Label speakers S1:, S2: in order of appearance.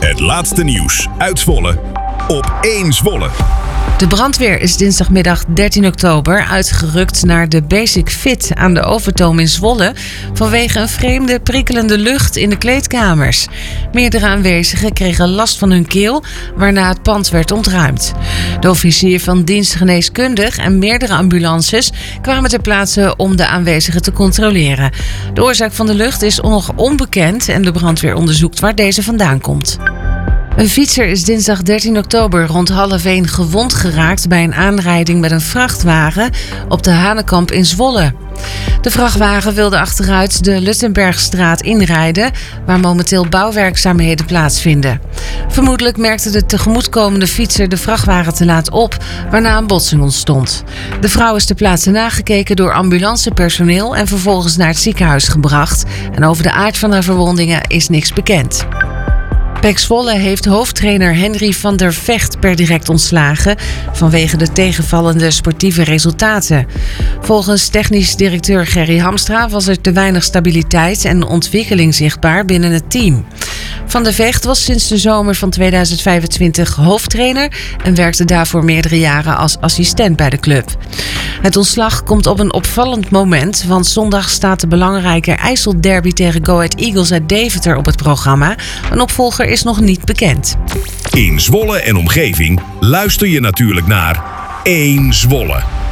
S1: Het laatste nieuws uit Zwolle op 1 Zwolle.
S2: De brandweer is dinsdagmiddag 13 oktober uitgerukt naar de Basic Fit aan de Overtoom in Zwolle vanwege een vreemde prikkelende lucht in de kleedkamers. Meerdere aanwezigen kregen last van hun keel, waarna het pand werd ontruimd. De officier van dienst geneeskundig en meerdere ambulances kwamen ter plaatse om de aanwezigen te controleren. De oorzaak van de lucht is nog onbekend en de brandweer onderzoekt waar deze vandaan komt. Een fietser is dinsdag 13 oktober rond 12:30 gewond geraakt bij een aanrijding met een vrachtwagen op de Hanekamp in Zwolle. De vrachtwagen wilde achteruit de Luttenbergstraat inrijden, waar momenteel bouwwerkzaamheden plaatsvinden. Vermoedelijk merkte de tegemoetkomende fietser de vrachtwagen te laat op, waarna een botsing ontstond. De vrouw is ter plaatse nagekeken door ambulancepersoneel en vervolgens naar het ziekenhuis gebracht. En over de aard van haar verwondingen is niks bekend. PEC Zwolle heeft hoofdtrainer Henry van der Vecht per direct ontslagen vanwege de tegenvallende sportieve resultaten. Volgens technisch directeur Gerry Hamstra was er te weinig stabiliteit en ontwikkeling zichtbaar binnen het team. Van der Vecht was sinds de zomer van 2025 hoofdtrainer en werkte daarvoor meerdere jaren als assistent bij de club. Het ontslag komt op een opvallend moment, want zondag staat de belangrijke IJsselderby tegen Go Ahead Eagles uit Deventer op het programma. Een opvolger is nog niet bekend.
S1: In Zwolle en omgeving luister je natuurlijk naar 1 Zwolle.